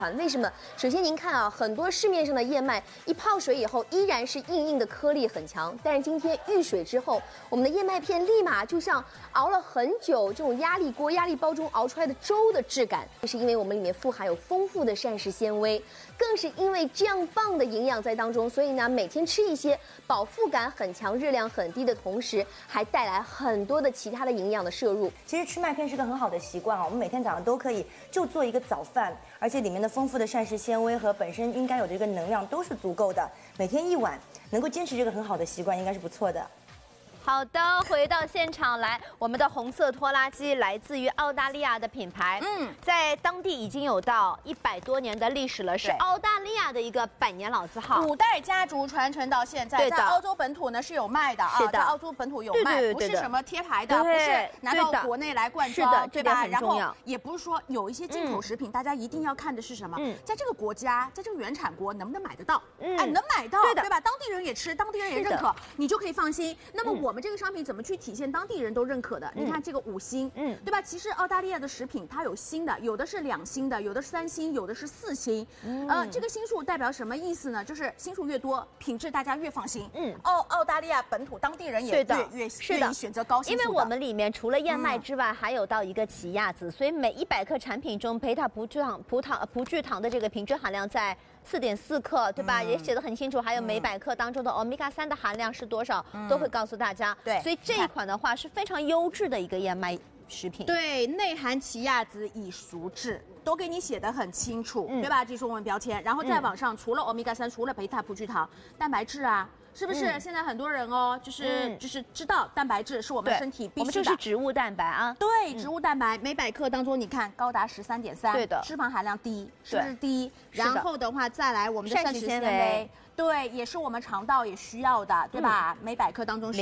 为什么？首先您看啊，很多市面上的燕麦一泡水以后依然是硬硬的，颗粒很强。但是今天遇水之后，我们的燕麦片立马就像熬了很久这种压力锅、压力煲中熬出来的粥的质感。这是因为我们里面富含有丰富的膳食纤维，更是因为这样棒的营养在当中，所以呢，每天吃一些饱腹感很强、热量很低的同时，还带来很多的其他的营养的摄入。 其实吃麦片是个很好的习惯啊，我们每天早上都可以就做一个早饭，而且里面的丰富的膳食纤维和本身应该有的这个能量都是足够的，每天一碗能够坚持这个很好的习惯，应该是不错的。 好的，回到现场来，我们的红色拖拉机来自于澳大利亚的品牌，在当地已经有到100多年的历史了，是澳大利亚的一个100年老字号 ，5代家族传承到现在，在澳洲本土呢是有卖的啊，在澳洲本土有卖，不是什么贴牌的，不是拿到国内来灌装，对吧？然后也不是说有一些进口食品，大家一定要看的是什么，在这个国家，在这个原产国能不能买得到？哎，能买到，对吧？当地人也吃，当地人也认可，你就可以放心。那么我们这个商品怎么去体现当地人都认可的？你看这个5星，对吧？其实澳大利亚的食品它有星的，有的是2星的，有的是3星，有的是4星。这个星数代表什么意思呢？就是星数越多，品质大家越放心。澳大利亚本土当地人也越愿意选择高星数的。 因为我们里面除了燕麦之外，还有到一个奇亚籽，所以每100克产品中贝塔葡聚糖的这个品质含量在4.4克，对吧？也写得很清楚，还有每100克当中的欧米伽3的含量是多少，都会告诉大家。对，所以这一款的话是非常优质的一个燕麦食品。 对，内含奇亚籽已熟制，都给你写得很清楚，对吧？这是我们标签。然后再往上，除了欧米伽3，除了贝塔葡聚糖，蛋白质啊。是不是现在很多人哦，就是知道蛋白质是我们身体必须的， 我们就是植物蛋白啊。 对，植物蛋白每100克当中，你看高达13.3，对的，脂肪含量低，是不是低？然后的话再来我们的膳食纤维，对，也是我们肠道也需要的，对吧？每100克当中是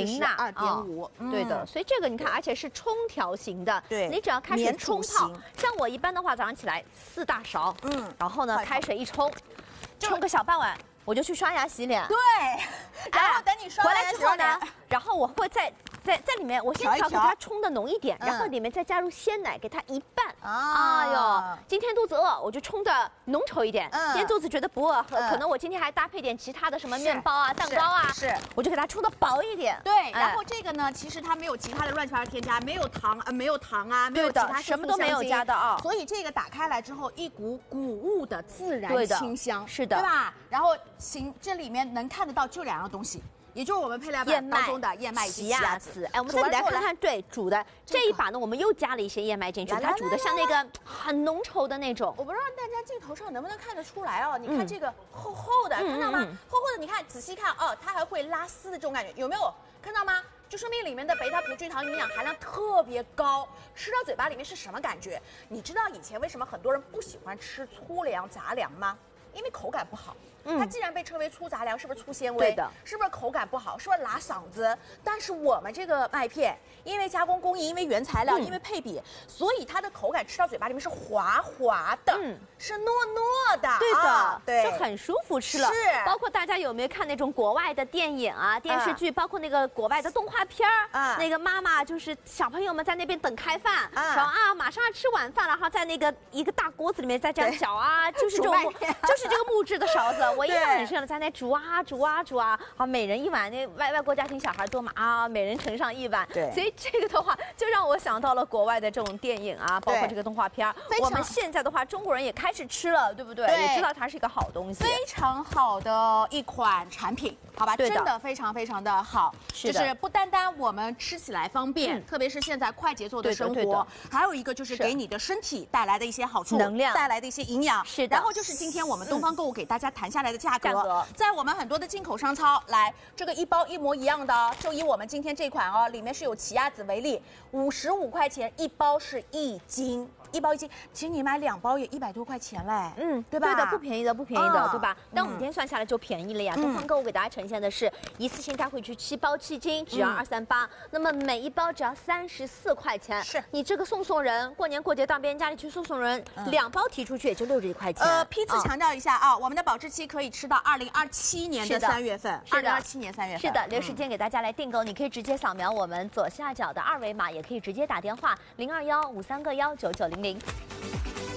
12.5， 对的。所以这个你看，而且是冲调型的，对，你只要开始冲泡，像我一般的话，早上起来4大勺，然后呢开水一冲，冲个小半碗。我就去刷牙洗脸， 对，然后等你刷回来之后呢，然后我会在里面，我先调给它冲的浓一点，然后里面再加入鲜奶，给它1半。哎呦，今天肚子饿，我就冲的浓稠一点；今天肚子觉得不饿，可能我今天还搭配点其他的什么面包啊、蛋糕啊，我就给它冲的薄一点。 对，然后这个呢，其实它没有其他的乱七八糟添加，没有糖啊，没有其他什么都没有加的啊。 所以这个打开来之后，一股谷物的自然清香， 是的， 对吧？然后这里面能看得到就2样东西。也就是我们配料表当中的燕麦以及奇亚籽。 哎，我们再来看看，对，煮的这一把呢，我们又加了一些燕麦进去，它煮的像那个很浓稠的那种。 我不知道大家镜头上能不能看得出来哦？你看这个厚厚的，看到吗？厚厚的，你看仔细看哦，它还会拉丝的这种感觉，有没有看到吗？就说明里面的贝塔葡聚糖营养含量特别高，吃到嘴巴里面是什么感觉？你知道以前为什么很多人不喜欢吃粗粮杂粮吗？因为口感不好。它既然被称为粗杂粮，是不是粗纤维？ 对的， 是不是口感不好？是不是拉嗓子？但是我们这个麦片，因为加工工艺，因为原材料，因为配比，所以它的口感吃到嘴巴里面是滑滑的，是糯糯的。 对的， 对， 就很舒服吃了。是，包括大家有没有看那种国外的电影啊、电视剧，包括那个国外的动画片儿，那个妈妈就是小朋友们在那边等开饭，说啊马上要吃晚饭了，然后在那个一个大锅子里面再这样搅啊，就是这种就是这个木质的勺子。我印象很深了，在那煮啊煮啊煮啊，好，每人1碗。那外国家庭小孩多嘛啊，每人盛上1碗。对，所以这个的话，就让我想到了国外的这种电影啊，包括这个动画片。我们现在的话，中国人也开始吃了，对不对？也知道它是一个好东西， 非常好的一款产品，好吧？真的非常非常的好，就是不单单我们吃起来方便，特别是现在快节奏的生活，还有一个就是给你的身体带来的一些好处，能量带来的一些营养。是的。然后就是今天我们东方购物给大家谈下来的价格，在我们很多的进口商超来，这个一包一模一样的，就以我们今天这款哦，里面是有奇亚籽为例，55块钱一包是1斤。1包1斤，其实你买2包也100多块钱嘞，对吧？ 对的，不便宜的，不便宜的，对吧？但我们今天算下来就便宜了呀。东方购物给大家呈现的是一次性带回去7包7斤，只要238，那么每1包只要34块钱。是你这个送人，过年过节到别人家里去送人，2包提出去也就61块钱。 批次强调一下啊，我们的保质期可以吃到2027年的3月份，2027年3月份。 是的，留时间给大家来订购，你可以直接扫描我们左下角的2维码，也可以直接打电话0215319900。